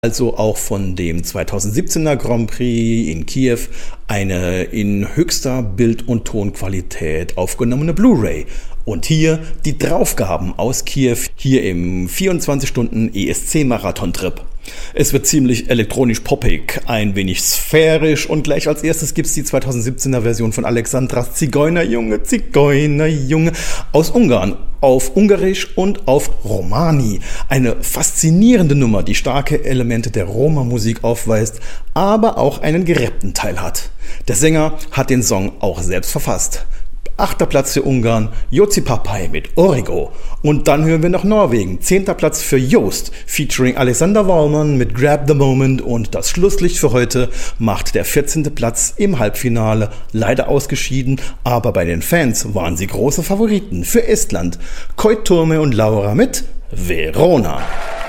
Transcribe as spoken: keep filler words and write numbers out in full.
Also auch von dem zweitausendsiebzehner Grand Prix in Kiew eine in höchster Bild- und Tonqualität aufgenommene Blu-ray. Und hier die Draufgaben aus Kiew, hier im vierundzwanzig Stunden E S C-Marathon-Trip. Es wird ziemlich elektronisch-poppig, ein wenig sphärisch und gleich als erstes gibt's die zweitausendsiebzehner Version von Alexandras Zigeunerjunge, Zigeunerjunge aus Ungarn, auf Ungarisch und auf Romani. Eine faszinierende Nummer, die starke Elemente der Roma-Musik aufweist, aber auch einen gerappten Teil hat. Der Sänger hat den Song auch selbst verfasst. Achter Platz für Ungarn, Józsi Pápai mit Origo. Und dann hören wir noch Norwegen. Zehnter Platz für Joost, featuring Alexander Wallmann mit Grab the Moment. Und das Schlusslicht für heute macht der vierzehnte Platz im Halbfinale. Leider ausgeschieden, aber bei den Fans waren sie große Favoriten für Estland. Koit Turme und Laura mit Verona.